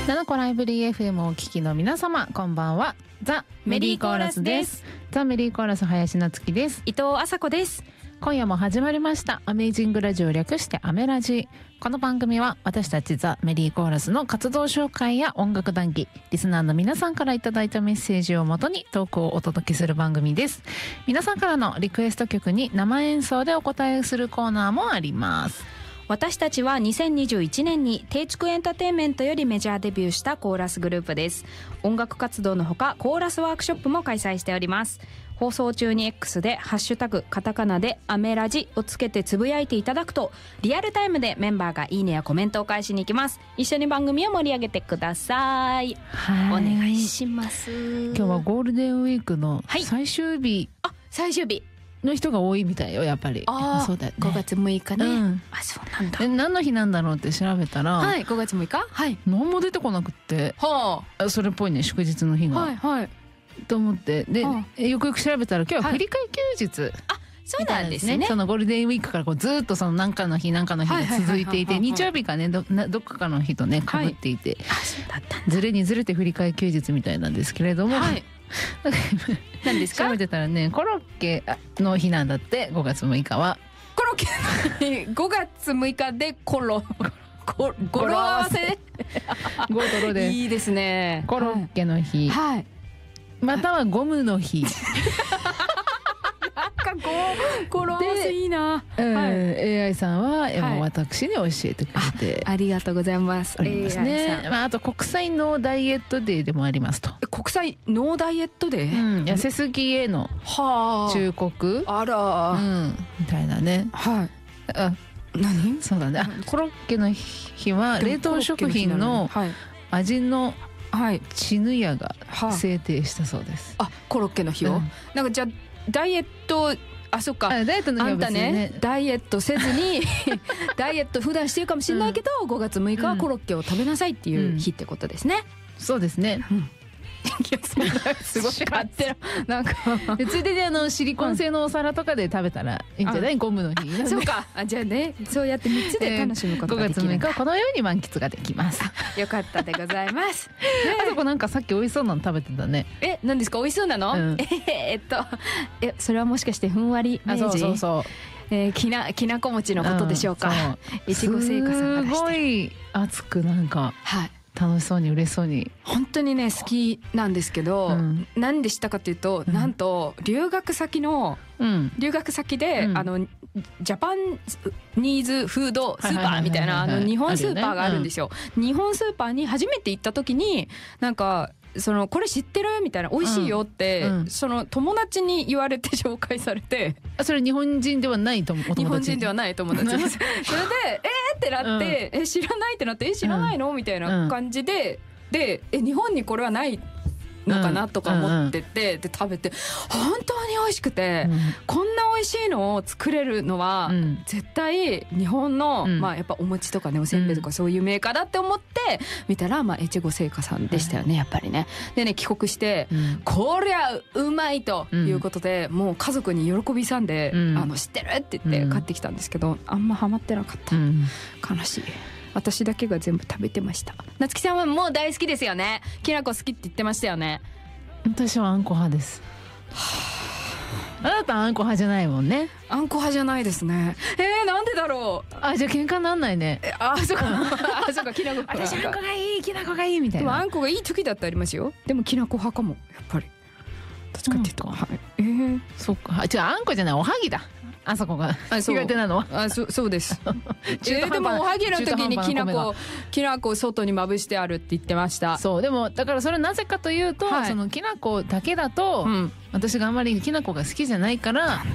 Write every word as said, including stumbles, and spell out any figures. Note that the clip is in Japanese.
ななこライブリー エフエム をお聞きの皆様、こんばんは。ザ・メリーコーラスです。ザ・メリーコーラス林夏樹です。 伊藤麻子です。 今夜も始まりましたアメイジングラジオ、略してアメラジ。この番組は私たちザ・メリーコーラスの活動紹介や音楽談義、リスナーの皆さんからいただいたメッセージをもとにトークをお届けする番組です。皆さんからのリクエスト曲に生演奏でお答えするコーナーもあります。 私たちはにせんにじゅういちねんにテイチクエンターテインメントよりメジャーデビューしたコーラスグループです。音楽活動のほかコーラスワークショップも開催しております。放送中に X でハッシュタグカタカナでアメラジをつけてつぶやいていただくと、リアルタイムでメンバーがいいねやコメントを返しに行きます。一緒に番組を盛り上げてください。 はい、 お願いします。 今日はゴールデンウィークの最終日、 はい、あ、最終日の人が多いみたいよ、やっぱり。 ああ、そうだよね。ごがつむいかね、うん、あ、そうなんだ。 え、何の日なんだろうって調べたら、 はい、ごがつむいか、はい、 何も出てこなくって、はあ、それっぽいね、祝日の日が、はいはい、と思って、で、はあ、よくよく調べたら今日は振り替え休日、はい、あ、そうなんですね。そのゴールデンウィークからこうずっとその何かの日何かの日が続いていて、日曜日がね ど, どっかかの日とね被っていて、はい、あ、そうだったんだ。ずれにずれて振り替え休日みたいなんですけれども、はい、何ですか？調べてたらね、コロッケの日なんだって。ごがつむいかはコロッケの日。ごがつむいかでコロコ語呂合わせゴートロでいいですね。 コロッケの日、はい、またはゴムの日。 なんか語呂合わせいいな。 うん、はい、エーアイ さんは、はい、私に教えてくれてあ, ありがとうございます。 ありますね。まあ、あと国際ノーダイエットデーでもありますと。 国際ノーダイエットデー、うん、 痩せすぎへの忠告、 あら、 うん、みたいなね。はい。あ、 何？ そうだね。あ、コロッケの日は冷凍食品の味のチヌヤが制定したそうです。 あ、コロッケの日を、うん、なんかじゃあダイエット、あ、そっか、あ、ダイエットの日は別にね、あんたね、ダイエットせずにダイエット普段してるかもしれないけど、うん、ごがつむいかはコロッケを食べなさいっていう日ってことですね。 うん、そうですね。うん、いや、そんなすごい勝手な、なんかついでにあのシリコン製のお皿とかで食べたらいいんじゃない？ゴムの日。 そうか。あ、じゃあね、そうやってみっつで楽しむことができる。 ごがつむいかはこのように満喫ができます。 よかったでございます。 あそこなんかさっき美味しそうなの食べてたね。 え、何ですか？美味しそうなの？うん、えー、っとえ、それはもしかしてふんわり明治？あ、そうそうそう。えー、きなきなこ餅のことでしょうか。いちご製菓さんが出してる。 すごい熱くなんか。はい。楽しそうに嬉しそうに、 本当にね好きなんですけど、うん、何でしたかっていうと、うん、なんと留学先の、うん、留学先で、うん、あのジャパンニーズフードスーパーみたいな日本スーパーがあるんですよ。うん、日本スーパーに初めて行った時に、なんかそのこれ知ってるみたいな、美味しいよって、うん、その友達に言われて紹介されて、 あ、それ日本人ではないと思う。 日本人ではない友達です。それでえーってなって、うん、え知らないってなって、え知らないのみたいな感じで、でえ日本にこれはないのかなとか思ってて、うんうん、で食べて本当に美味しくて、うん、こんな美味しいのを作れるのは、うん、絶対日本の、うん、まあやっぱお餅とかね、おせんべいとかそういうメーカーだって思って見たら、まあ越後製菓さんでしたよね、やっぱりね。でね、帰国して、うん、こりゃうまいということで、うん、もう家族に喜びさんで、うん、あの知ってるって言って買ってきたんですけど、あんまハマってなかった、うん、悲しい。私だけが全部食べてました。夏木さんはもう大好きですよね。きなこ好きって言ってましたよね。 私はあんこ派です。あなたあんこ派じゃないもんね。 あんこ派じゃないですね。えー、なんでだろう。 あ、じゃあ喧嘩なんないね。 あ、そうか。あ、そうか、きなこ。 私あんこがいい、きなこがいいみたいな。 でもあんこがいい時だってありますよ。でもきなこ派かも、やっぱり。どっちかっていうと、はい、えー、 そっか。違う、あんこじゃない、おはぎだ。あそこが苦手なの。 あ、そそうです。えー、でもおはぎの時にきなこきなこ外にまぶしてあるって言ってました。 そう、でもだからそれなぜかというと、はい、そのきなこだけだと、うん、私があんまりきなこが好きじゃないから、